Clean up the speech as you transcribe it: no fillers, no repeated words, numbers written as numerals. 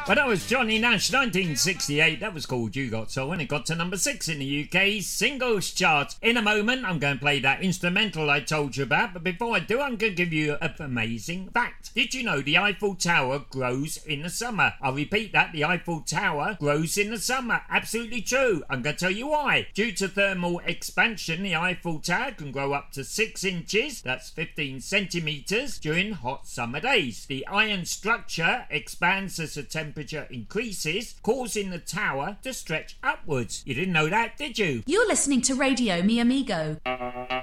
Well, that was Johnny Nash, 1968. That was called You Got Soul, and it got to number 6 in the UK's singles chart. In a moment, I'm going to play that instrumental I told you about, but before I do, I'm going to give you an amazing fact. Did you know the Eiffel Tower grows in the summer? I'll repeat that, the Eiffel Tower grows in the summer. Absolutely true. I'm going to tell you why. Due to thermal expansion, the Eiffel Tower can grow up to 6 inches, that's 15 centimetres, during hot summer days. The iron structure expands as the temperature increases, causing the tower to stretch upwards. You didn't know that, did you? You're listening to Radio Mi Amigo.